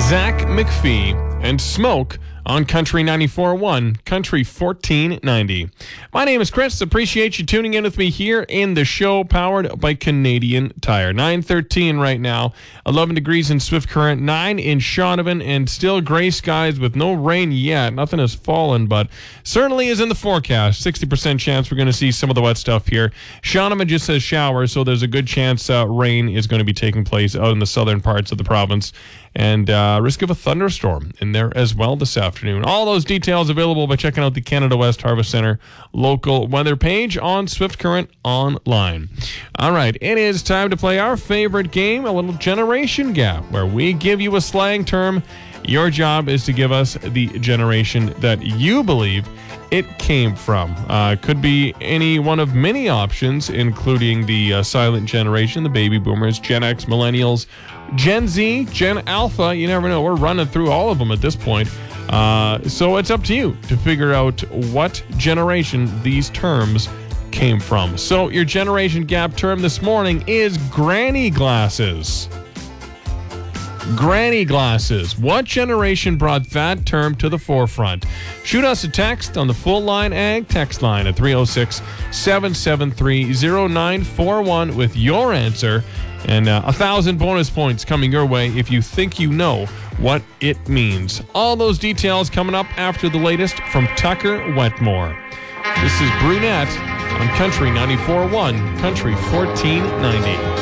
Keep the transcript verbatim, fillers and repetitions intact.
Zach McPhee and Smoke on Country ninety-four point one, Country fourteen ninety. My name is Chris. Appreciate you tuning in with me here in the show, powered by Canadian Tire. nine thirteen right now, eleven degrees in Swift Current, nine in Shaunavon, and still gray skies with no rain yet. Nothing has fallen, but certainly is in the forecast. sixty percent chance we're going to see some of the wet stuff here. Shaunavon just says showers, so there's a good chance uh, rain is going to be taking place out in the southern parts of the province. And uh, risk of a thunderstorm in there as well this afternoon. All those details available by checking out the Canada West Harvest Center local weather page on Swift Current Online. All right, it is time to play our favorite game, a little generation gap, where we give you a slang term. Your job is to give us the generation that you believe it came from. Uh, could be any one of many options, including the uh, silent generation, the baby boomers, Gen X, millennials, Gen Z, Gen Alpha. You never know. We're running through all of them at this point. Uh, so it's up to you to figure out what generation these terms came from. So your generation gap term this morning is granny glasses. Granny glasses. What generation brought that term to the forefront? Shoot us a text on the Full Line Ag text line at three oh six, seven seven three, oh nine four one with your answer. And uh, a thousand bonus points coming your way if you think you know what it means. All those details coming up after the latest from Tucker Wetmore. This is Brunette on Country ninety-four point one, Country fourteen ninety.